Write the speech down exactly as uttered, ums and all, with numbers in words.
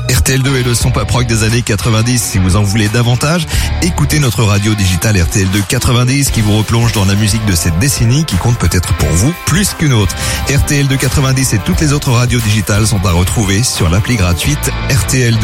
R T L deux est le son pop rock des années quatre-vingt-dix. Si vous en voulez davantage, écoutez notre radio digitale R T L deux quatre-vingt-dix qui vous replonge dans la musique de cette décennie qui compte peut-être pour vous plus qu'une autre. R T L deux quatre-vingt-dix et toutes les autres radios digitales sont à retrouver sur l'appli gratuite R T L deux.